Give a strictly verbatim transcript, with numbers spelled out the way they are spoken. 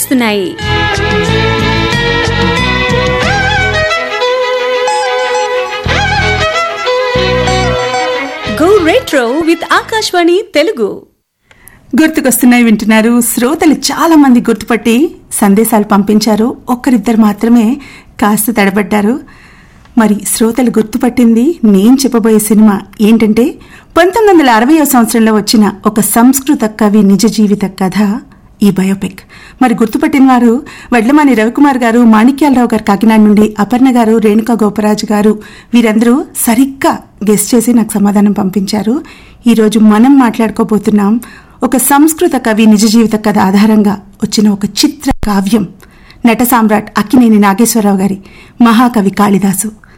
గుర్తుకొస్తున్నాయి. Go retro with Akashvani Telugu. గుర్తుకొస్తున్నాయి వింటున్నారు. శ్రోతలు చాలా మంది గుర్తుపట్టి సందేశాలు పంపించారు. ఒక్కరిద్దరు మాత్రమే కాస్త తడబడ్డారు. మరి శ్రోతలు గుర్తుపట్టింది నేను చెప్పబోయే సినిమా ఏంటంటే పంతొమ్మిది వందల అరవయో సంవత్సరంలో వచ్చిన ఒక సంస్కృత కవి నిజ జీవిత కథ ఈ బయోపిక్. మరి గుర్తుపట్టిన వారు వడ్లమాని రవికుమార్ గారు, మాణిక్యాలరావు గారు కాకినాడ నుండి, అపర్ణ గారు, రేణుకా గోపరాజు గారు, వీరందరూ సరిగ్గా గెస్ చేసి నాకు సమాధానం పంపించారు. ఈరోజు మనం మాట్లాడుకోబోతున్నాం ఒక సంస్కృత కవి నిజ జీవిత కథ ఆధారంగా వచ్చిన ఒక చిత్ర కావ్యం, నట సామ్రాట్ అక్కినేని నాగేశ్వరరావు గారి మహాకవి కాళిదాసు.